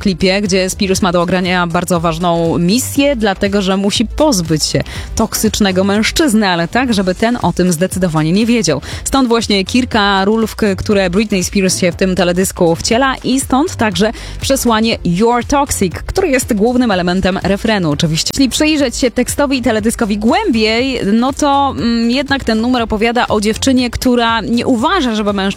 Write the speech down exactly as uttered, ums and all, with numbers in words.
klipie, gdzie Spears ma do ogrania bardzo ważną misję, dlatego że musi pozbyć się toksycznego mężczyzny, ale tak, żeby ten o tym zdecydowanie nie wiedział. Stąd właśnie kilka ról, w które Britney Spears się w tym teledysku wciela i stąd także przesłanie You're Toxic, który jest głównym elementem refrenu oczywiście. Jeśli przyjrzeć się tekstowi i teledyskowi głębiej, no to mm, jednak ten numer opowiada o dziewczynie, która nie uważa, żeby mężczyzna